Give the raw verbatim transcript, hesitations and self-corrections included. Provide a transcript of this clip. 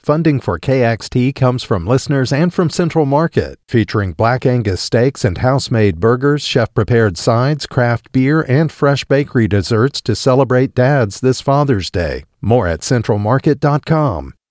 Funding for K X T comes from listeners and from Central Market, featuring Black Angus steaks and house-made burgers, chef-prepared sides, craft beer, and fresh bakery desserts to celebrate dads this Father's Day. More at central market dot com.